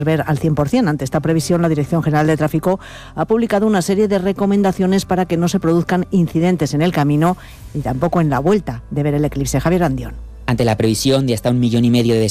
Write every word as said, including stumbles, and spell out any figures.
ver al cien por ciento. Ante esta previsión, la Dirección General de Tráfico ha publicado una serie de recomendaciones para que no se produzcan incidentes en el camino y tampoco en la vuelta de ver el eclipse. Javier Andión. Ante la previsión de hasta un millón y medio de